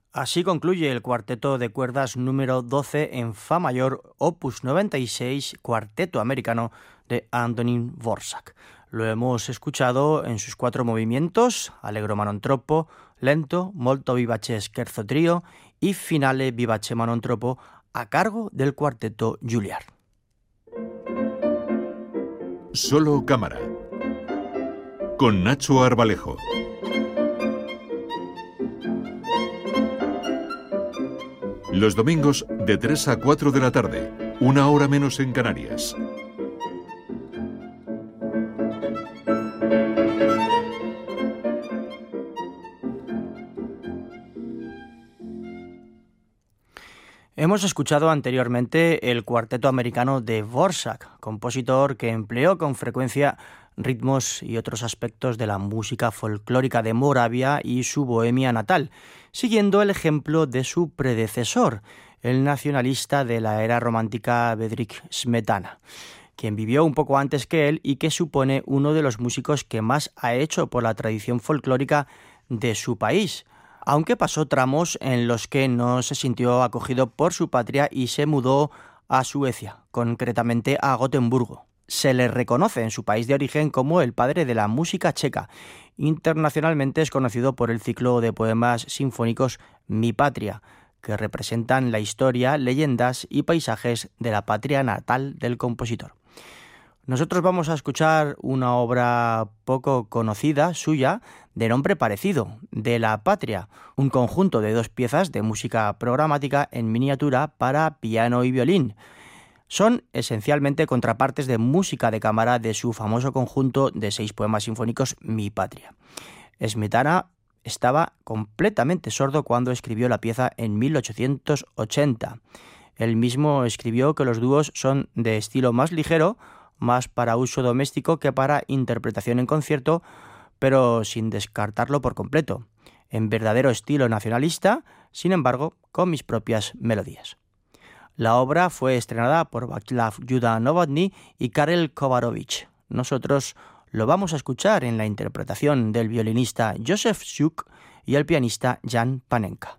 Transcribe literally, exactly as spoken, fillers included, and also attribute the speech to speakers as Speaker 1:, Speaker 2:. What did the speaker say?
Speaker 1: Así concluye el cuarteto de cuerdas número doce en Fa mayor, opus noventa y seis, cuarteto americano de Antonín Dvořák. Lo hemos escuchado en sus cuatro movimientos: Allegro non troppo, lento, molto vivace scherzo trio y finale vivace ma non troppo, a cargo del cuarteto Juilliard.
Speaker 2: Solo cámara, con Nacho Arbalejo. Los domingos de tres a cuatro de la tarde, una hora menos en Canarias.
Speaker 1: Hemos escuchado anteriormente el cuarteto americano de Dvořák, compositor que empleó con frecuencia ritmos y otros aspectos de la música folclórica de Moravia y su Bohemia natal, siguiendo el ejemplo de su predecesor, el nacionalista de la era romántica Bedřich Smetana, quien vivió un poco antes que él y que supone uno de los músicos que más ha hecho por la tradición folclórica de su país, aunque pasó tramos en los que no se sintió acogido por su patria y se mudó a Suecia, concretamente a Gotemburgo. Se le reconoce en su país de origen como el padre de la música checa. Internacionalmente es conocido por el ciclo de poemas sinfónicos Mi Patria, que representan la historia, leyendas y paisajes de la patria natal del compositor. Nosotros vamos a escuchar una obra poco conocida suya, de nombre parecido, De la Patria, un conjunto de dos piezas de música programática en miniatura para piano y violín. Son esencialmente contrapartes de música de cámara de su famoso conjunto de seis poemas sinfónicos Mi Patria. Smetana estaba completamente sordo cuando escribió la pieza en mil ochocientos ochenta. Él mismo escribió que los dúos son de estilo más ligero, más para uso doméstico que para interpretación en concierto, pero sin descartarlo por completo, en verdadero estilo nacionalista, sin embargo, con mis propias melodías. La obra fue estrenada por Václav Juda Novotny y Karel Kovarovich. Nosotros lo vamos a escuchar en la interpretación del violinista Josef Suk y el pianista Jan Panenka.